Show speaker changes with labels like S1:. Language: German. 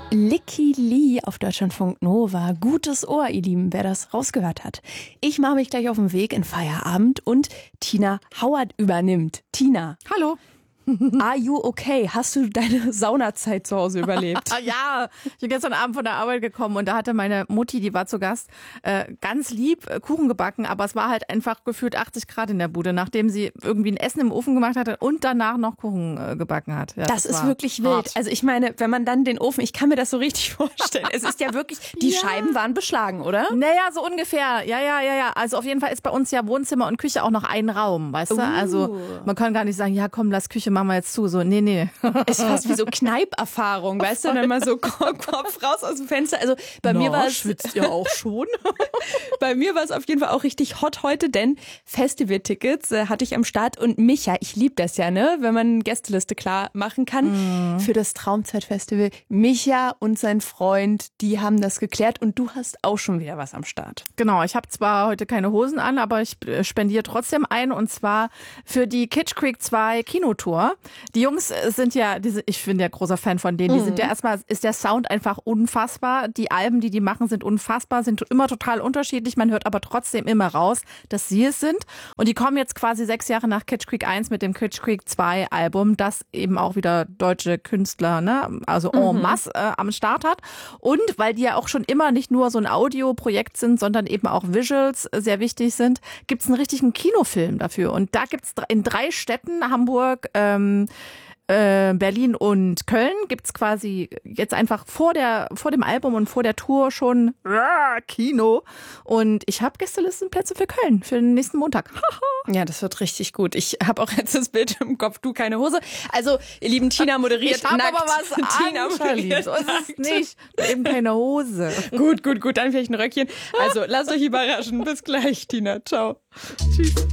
S1: Licky Lee auf Deutschlandfunk Nova. Gutes Ohr, ihr Lieben, wer das rausgehört hat. Ich mache mich gleich auf den Weg in Feierabend und Tina Hauert übernimmt. Tina.
S2: Hallo.
S1: Are you okay? Hast du deine Saunazeit zu Hause überlebt?
S2: Ja, ich bin gestern Abend von der Arbeit gekommen und da hatte meine Mutti, die war zu Gast, ganz lieb Kuchen gebacken, aber es war halt einfach gefühlt 80 Grad in der Bude, nachdem sie irgendwie ein Essen im Ofen gemacht hatte und danach noch Kuchen gebacken hat. Ja,
S1: das ist wirklich wild.
S2: hart.
S1: Also ich meine, wenn man dann den Ofen, ich kann mir das so richtig vorstellen. Es ist ja wirklich, die Scheiben waren beschlagen, oder?
S2: Naja, so ungefähr. Ja. Also auf jeden Fall ist bei uns ja Wohnzimmer und Küche auch noch ein Raum, weißt du? Also man kann gar nicht sagen, ja komm, lass Küche, machen wir jetzt zu. So, nee.
S1: Ist fast wie so Kneiperfahrung, weißt du, wenn man so Kopf raus aus dem Fenster. Also bei mir war es
S2: schwitzt ja auch schon.
S1: Bei mir war es auf jeden Fall auch richtig hot heute, denn Festivaltickets hatte ich am Start und Micha, ich liebe das ja, ne, wenn man eine Gästeliste klar machen kann für das Traumzeitfestival. Micha und sein Freund, die haben das geklärt und du hast auch schon wieder was am Start.
S2: Genau, ich habe zwar heute keine Hosen an, aber ich spendiere trotzdem ein und zwar für die Kitsch Creek 2 Kinotour. Die Jungs sind ja, ich bin ja großer Fan von denen, die sind ja erstmal, ist der Sound einfach unfassbar. Die Alben, die machen, sind unfassbar, sind immer total unterschiedlich. Man hört aber trotzdem immer raus, dass sie es sind. Und die kommen jetzt quasi 6 Jahre nach Kitsch Creek 1 mit dem Kitsch Creek 2 Album, das eben auch wieder deutsche Künstler, ne, also en masse am Start hat. Und weil die ja auch schon immer nicht nur so ein Audioprojekt sind, sondern eben auch Visuals sehr wichtig sind, gibt es einen richtigen Kinofilm dafür. Und da gibt es in 3 Städten, Hamburg, Berlin und Köln, gibt's quasi jetzt einfach vor dem Album und vor der Tour schon Kino. Und ich habe Gästelistenplätze für Köln für den nächsten Montag.
S1: Ja, das wird richtig gut. Ich habe auch jetzt das Bild im Kopf, du keine Hose. Also, ihr lieben, Tina moderiert
S2: Jetzt haben
S1: nackt.
S2: aber was
S1: Tina moderiert
S2: so ist es nicht. Eben keine Hose.
S1: Gut, dann vielleicht ein Röckchen. Also, lasst euch überraschen. Bis gleich, Tina. Ciao. Tschüss.